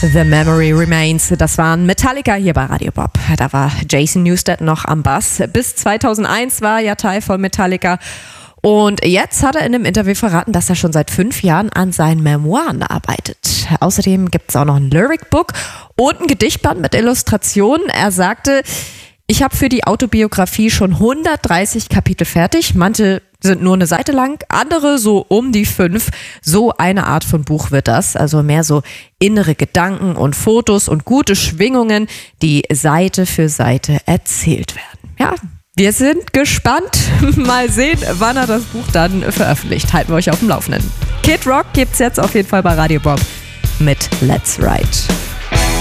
The Memory Remains, das waren Metallica hier bei Radio Bob. Da war Jason Newsted noch am Bass. Bis 2001 war er ja Teil von Metallica. Und jetzt hat er in einem Interview verraten, dass er schon seit 5 Jahren an seinen Memoiren arbeitet. Außerdem gibt es auch noch ein Lyric-Book und ein Gedichtband mit Illustrationen. Er sagte, ich habe für die Autobiografie schon 130 Kapitel fertig. Manche sind nur eine Seite lang, andere so um die 5. So eine Art von Buch wird das. Also mehr so innere Gedanken und Fotos und gute Schwingungen, die Seite für Seite erzählt werden. Ja, wir sind gespannt. Mal sehen, wann er das Buch dann veröffentlicht. Halten wir euch auf dem Laufenden. Kid Rock gibt's jetzt auf jeden Fall bei Radio Bob mit Let's Ride.